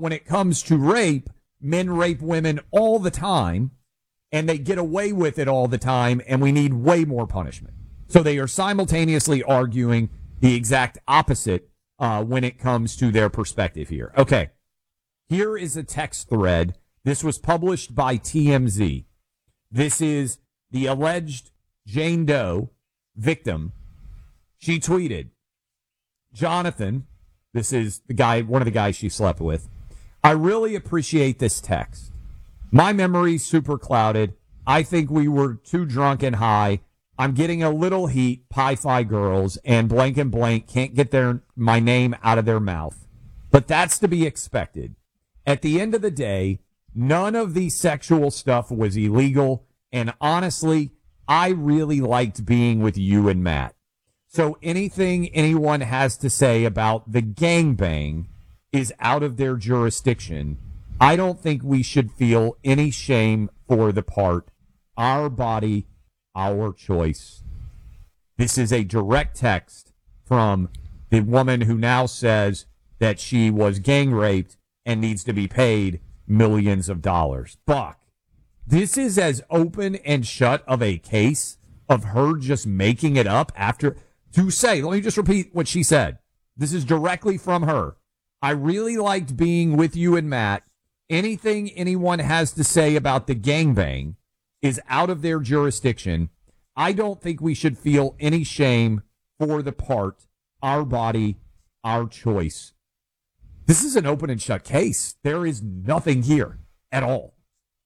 when it comes to rape, men rape women all the time, and they get away with it all the time, and we need way more punishment. So they are simultaneously arguing the exact opposite when it comes to their perspective here. Okay, here is a text thread. This was published by TMZ. This is the alleged Jane Doe victim. She tweeted, Jonathan, this is the guy, one of the guys she slept with. I really appreciate this text. My memory's super clouded. I think we were too drunk and high. I'm getting a little heat, Pi-Fi girls, and blank can't get my name out of their mouth. But that's to be expected. At the end of the day, none of the sexual stuff was illegal, and honestly, I really liked being with you and Matt. So anything anyone has to say about the gangbang is out of their jurisdiction. I don't think we should feel any shame for the part. Our body, our choice. This is a direct text from the woman who now says that she was gang raped and needs to be paid millions of dollars. Buck, this is as open and shut of a case of her just making it up after to say, let me just repeat what she said. This is directly from her. I really liked being with you and Matt. Anything anyone has to say about the gangbang is out of their jurisdiction. I don't think we should feel any shame for the part. Our body, our choice. This is an open and shut case. There is nothing here at all.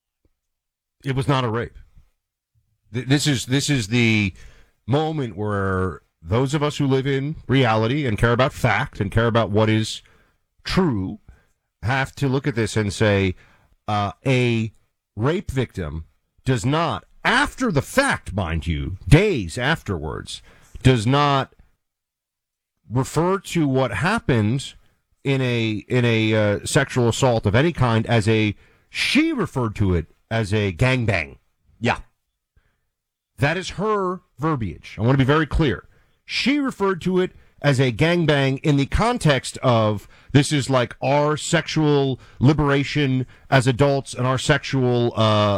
It was not a rape. This is the moment where those of us who live in reality and care about fact and care about what is true have to look at this and say a rape victim does not, after the fact, mind you, days afterwards, does not refer to what happened in a sexual assault of any kind as she referred to it as a gangbang. Yeah. That is her verbiage. I want to be very clear. She referred to it as a gangbang in the context of this is like our sexual liberation as adults and our sexual,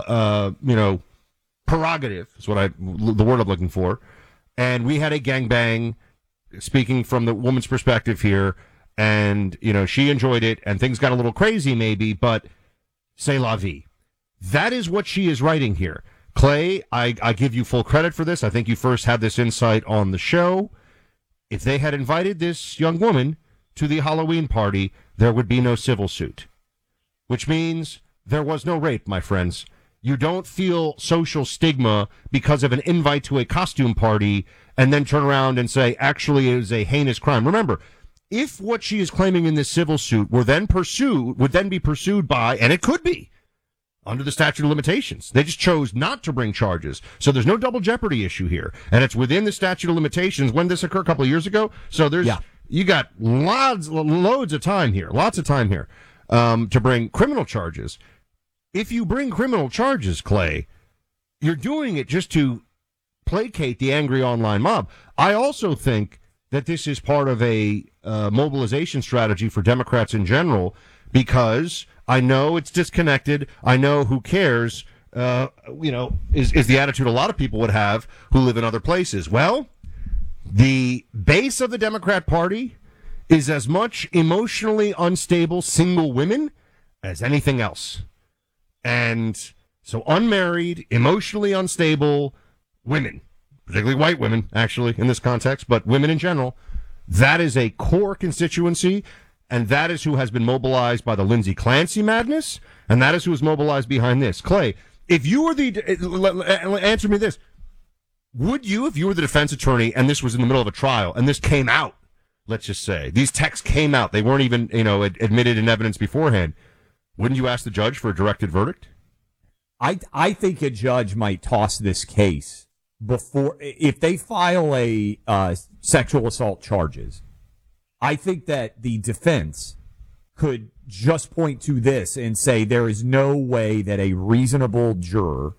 prerogative is the word I'm looking for. And we had a gangbang, speaking from the woman's perspective here, and, she enjoyed it, and things got a little crazy maybe, but c'est la vie. That is what she is writing here. Clay, I give you full credit for this. I think you first had this insight on the show. If they had invited this young woman to the Halloween party, there would be no civil suit, which means there was no rape, my friends. You don't feel social stigma because of an invite to a costume party and then turn around and say, actually, it was a heinous crime. Remember, if what she is claiming in this civil suit would then be pursued by, and it could be, under the statute of limitations. They just chose not to bring charges. So there's no double jeopardy issue here. And it's within the statute of limitations. When did this occur? A couple of years ago? So you got loads of time here, to bring criminal charges. If you bring criminal charges, Clay, you're doing it just to placate the angry online mob. I also think that this is part of a mobilization strategy for Democrats in general, because I know it's disconnected. I know who cares, is the attitude a lot of people would have who live in other places. Well, the base of the Democrat Party is as much emotionally unstable single women as anything else. And so unmarried, emotionally unstable women, particularly white women, actually, in this context, but women in general, that is a core constituency. And that is who has been mobilized by the Lindsey Clancy madness, and that is who is mobilized behind this. Clay, if you were answer me this, would you, if you were the defense attorney and this was in the middle of a trial and this came out, let's just say, these texts came out, they weren't even, admitted in evidence beforehand, wouldn't you ask the judge for a directed verdict? I think a judge might toss this case before, if they file a sexual assault charges. I think that the defense could just point to this and say there is no way that a reasonable juror,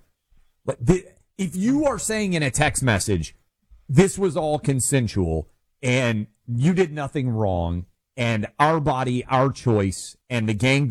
if you are saying in a text message, this was all consensual and you did nothing wrong and our body, our choice, and the gang